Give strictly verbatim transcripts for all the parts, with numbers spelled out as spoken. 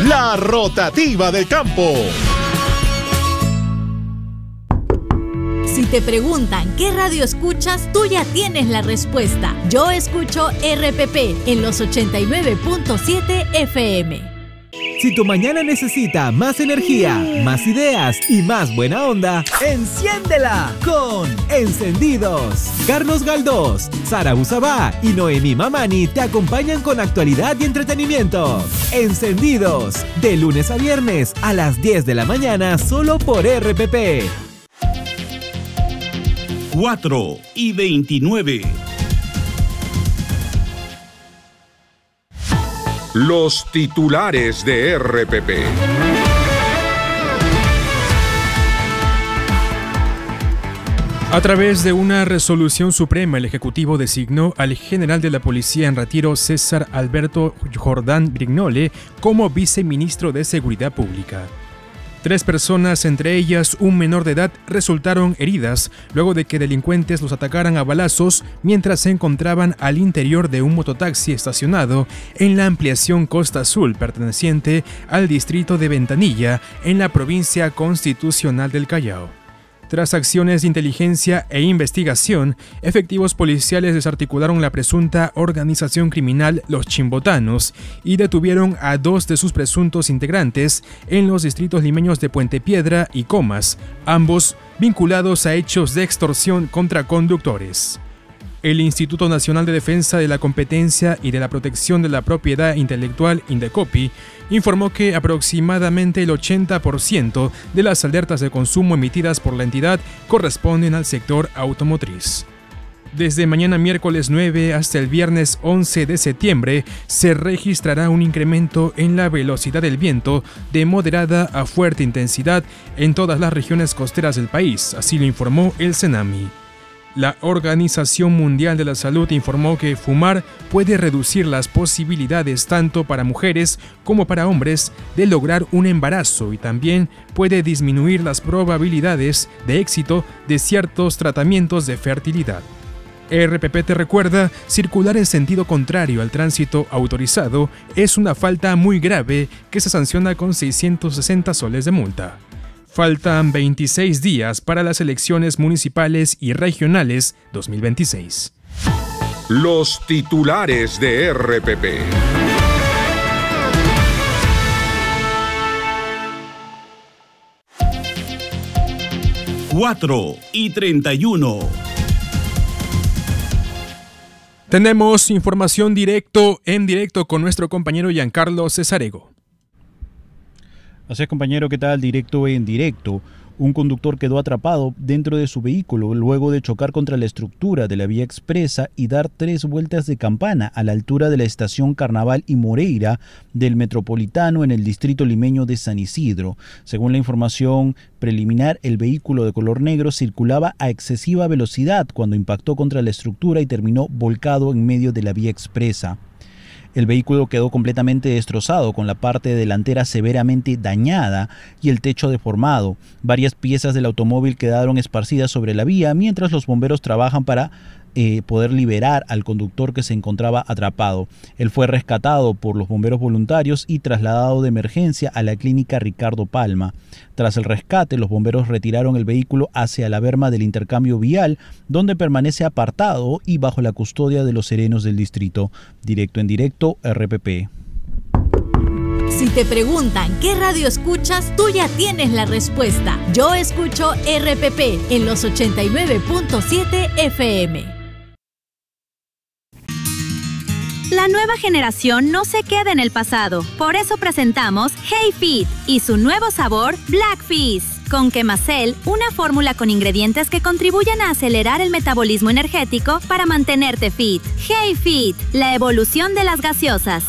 La rotativa del campo. Si te preguntan qué radio escuchas, tú ya tienes la respuesta. Yo escucho R P P en los ochenta y nueve punto siete F M. Si tu mañana necesita más energía, más ideas y más buena onda, ¡enciéndela con Encendidos! Carlos Galdós, Sara Usabá y Noemí Mamani te acompañan con actualidad y entretenimiento. Encendidos, de lunes a viernes a las diez de la mañana solo por R P P. cuatro y veintinueve. Los titulares de R P P. A través de una resolución suprema, el Ejecutivo designó al general de la Policía en retiro, César Alberto Jordán Brignole, como viceministro de Seguridad Pública. Tres personas, entre ellas un menor de edad, resultaron heridas luego de que delincuentes los atacaran a balazos mientras se encontraban al interior de un mototaxi estacionado en la ampliación Costa Azul perteneciente al distrito de Ventanilla, en la provincia constitucional del Callao. Tras acciones de inteligencia e investigación, efectivos policiales desarticularon la presunta organización criminal Los Chimbotanos y detuvieron a dos de sus presuntos integrantes en los distritos limeños de Puente Piedra y Comas, ambos vinculados a hechos de extorsión contra conductores. El Instituto Nacional de Defensa de la Competencia y de la Protección de la Propiedad Intelectual, Indecopi, informó que aproximadamente el ochenta por ciento de las alertas de consumo emitidas por la entidad corresponden al sector automotriz. Desde mañana miércoles nueve hasta el viernes once de septiembre se registrará un incremento en la velocidad del viento de moderada a fuerte intensidad en todas las regiones costeras del país, así lo informó el CENAMI. La Organización Mundial de la Salud informó que fumar puede reducir las posibilidades tanto para mujeres como para hombres de lograr un embarazo y también puede disminuir las probabilidades de éxito de ciertos tratamientos de fertilidad. R P P te recuerda, circular en sentido contrario al tránsito autorizado es una falta muy grave que se sanciona con seiscientos sesenta soles de multa. Faltan veintiséis días para las elecciones municipales y regionales dos mil veintiséis. Los titulares de R P P. cuatro y treinta y uno. Tenemos información directo en directo con nuestro compañero Giancarlo Cesarego. Así es, compañero, ¿qué tal? Directo en directo. Un conductor quedó atrapado dentro de su vehículo luego de chocar contra la estructura de la vía expresa y dar tres vueltas de campana a la altura de la estación Carnaval y Moreira del Metropolitano en el distrito limeño de San Isidro. Según la información preliminar, el vehículo de color negro circulaba a excesiva velocidad cuando impactó contra la estructura y terminó volcado en medio de la vía expresa. El vehículo quedó completamente destrozado, con la parte delantera severamente dañada y el techo deformado. Varias piezas del automóvil quedaron esparcidas sobre la vía, mientras los bomberos trabajan para eh, poder liberar al conductor que se encontraba atrapado. Él fue rescatado por los bomberos voluntarios y trasladado de emergencia a la clínica Ricardo Palma. Tras el rescate, los bomberos retiraron el vehículo hacia la berma del intercambio vial, donde permanece apartado y bajo la custodia de los serenos del distrito. Directo en directo, R P P. Si te preguntan qué radio escuchas, tú ya tienes la respuesta. Yo escucho R P P en los ochenta y nueve punto siete F M. La nueva generación no se queda en el pasado. Por eso presentamos Hey Fit y su nuevo sabor Black Fizz. Con Quemacel, una fórmula con ingredientes que contribuyen a acelerar el metabolismo energético para mantenerte fit. Hey Fit, la evolución de las gaseosas.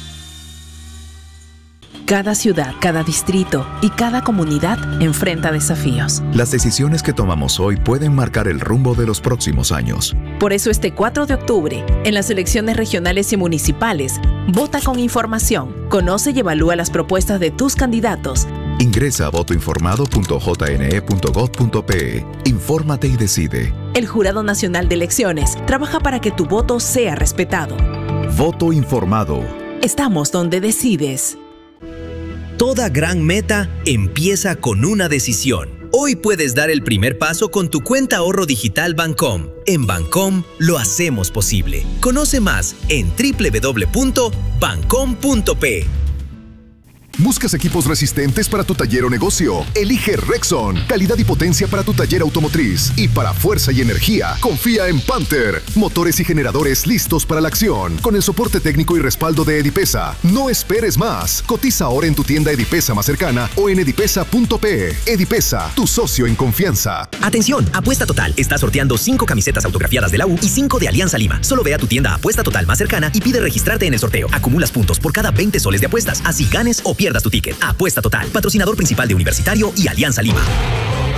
Cada ciudad, cada distrito y cada comunidad enfrenta desafíos. Las decisiones que tomamos hoy pueden marcar el rumbo de los próximos años. Por eso este cuatro de octubre, en las elecciones regionales y municipales, vota con información, conoce y evalúa las propuestas de tus candidatos. Ingresa a voto informado punto j n e punto gov punto p e. Infórmate y decide. El Jurado Nacional de Elecciones trabaja para que tu voto sea respetado. Voto informado. Estamos donde decides. Toda gran meta empieza con una decisión. Hoy puedes dar el primer paso con tu cuenta ahorro digital Bancom. En Bancom lo hacemos posible. Conoce más en doble u doble u doble u punto bancom punto pe. ¿Buscas equipos resistentes para tu taller o negocio? Elige Rexon. Calidad y potencia para tu taller automotriz. Y para fuerza y energía, confía en Panther. Motores y generadores listos para la acción. Con el soporte técnico y respaldo de Edipesa. No esperes más. Cotiza ahora en tu tienda Edipesa más cercana o en edipesa punto pe. Edipesa, tu socio en confianza. Atención, Apuesta Total está sorteando cinco camisetas autografiadas de la U y cinco de Alianza Lima. Solo ve a tu tienda Apuesta Total más cercana y pide registrarte en el sorteo. Acumulas puntos por cada veinte soles de apuestas. Así ganes o pierdas tu ticket. Apuesta Total, patrocinador principal de Universitario y Alianza Lima.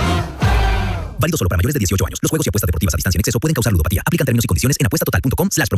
Válido solo para mayores de dieciocho años. Los juegos y apuestas deportivas a distancia en exceso pueden causar ludopatía. Aplican términos y condiciones en apuesta total punto com slash